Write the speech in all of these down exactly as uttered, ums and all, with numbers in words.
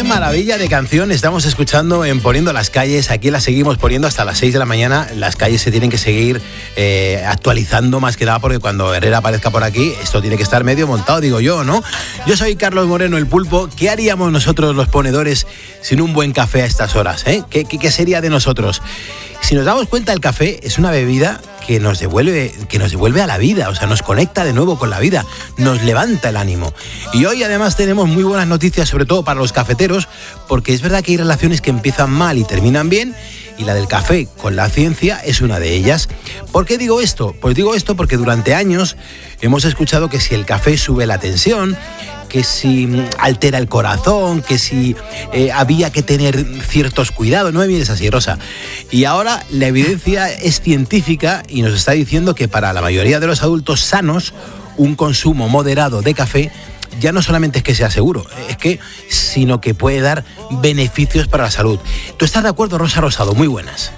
maravilla de canción estamos escuchando en Poniendo las Calles. Aquí la seguimos poniendo hasta las seis de la mañana. Las calles se tienen que seguir eh, actualizando más que nada, porque cuando Herrera aparezca por aquí, esto tiene que estar medio montado, digo yo, ¿no? Yo soy Carlos Moreno, el Pulpo. ¿Qué haríamos nosotros los ponedores sin un buen café a estas horas? ¿eh? ¿Qué, qué, qué sería de nosotros? Si nos damos cuenta, el café es una bebida que nos devuelve, que nos devuelve a la vida, o sea, nos conecta de nuevo con la vida, nos levanta el ánimo. Y hoy además tenemos muy buenas noticias, sobre todo para los cafeteros, porque es verdad que hay relaciones que empiezan mal y terminan bien, y la del café con la ciencia es una de ellas. ¿Por qué digo esto? Pues digo esto porque durante años hemos escuchado que si el café sube la tensión, que si altera el corazón, que si eh, había que tener ciertos cuidados. No me mires así, Rosa. Y ahora la evidencia es científica y nos está diciendo que para la mayoría de los adultos sanos, un consumo moderado de café ya no solamente es que sea seguro, es que, sino que puede dar beneficios para la salud. ¿Tú estás de acuerdo, Rosa Rosado? Muy buenas.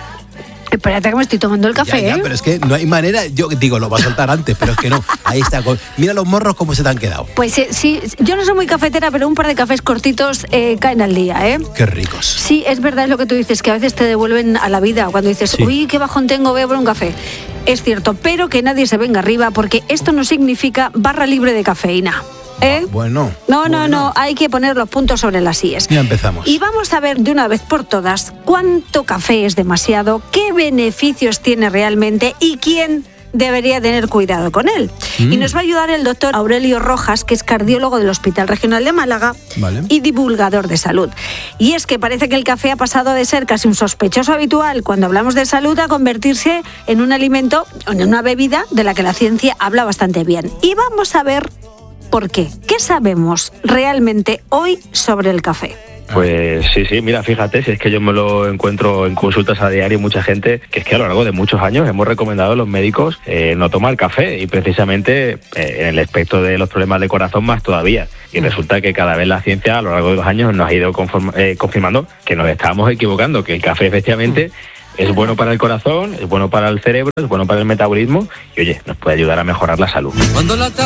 Espérate que me estoy tomando el café, ya, ya, ¿eh? Pero es que no hay manera, yo digo, lo va a soltar antes, pero es que no, ahí está. Mira los morros cómo se te han quedado. Pues eh, sí, yo no soy muy cafetera, pero un par de cafés cortitos eh, caen al día, ¿eh? Qué ricos. Sí, es verdad, es lo que tú dices, que a veces te devuelven a la vida, cuando dices, sí, uy, qué bajón tengo, voy a por un café. Es cierto, pero que nadie se venga arriba, porque esto no significa barra libre de cafeína. ¿Eh? Bueno. No, no, bueno. no, hay que poner los puntos sobre las íes. Ya empezamos. Y vamos a ver de una vez por todas cuánto café es demasiado, qué beneficios tiene realmente y quién debería tener cuidado con él. Mm. Y nos va a ayudar el doctor Aurelio Rojas, que es cardiólogo del Hospital Regional de Málaga, vale, y divulgador de salud. Y es que parece que el café ha pasado de ser casi un sospechoso habitual cuando hablamos de salud a convertirse en un alimento, en una bebida de la que la ciencia habla bastante bien. Y vamos a ver ¿por qué? ¿Qué sabemos realmente hoy sobre el café? Pues sí, sí, mira, fíjate, si es que yo me lo encuentro en consultas a diario, mucha gente, que es que a lo largo de muchos años hemos recomendado a los médicos eh, no tomar café, y precisamente eh, en el aspecto de los problemas de corazón más todavía. Y resulta que cada vez la ciencia a lo largo de los años nos ha ido conform- eh, confirmando que nos estábamos equivocando, que el café efectivamente es bueno para el corazón, es bueno para el cerebro, es bueno para el metabolismo y, oye, nos puede ayudar a mejorar la salud.